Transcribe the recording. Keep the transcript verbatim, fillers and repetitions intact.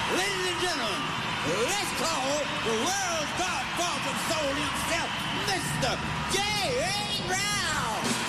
Ladies and gentlemen, let's call the world's godfather soul himself, Mister J A. Brown.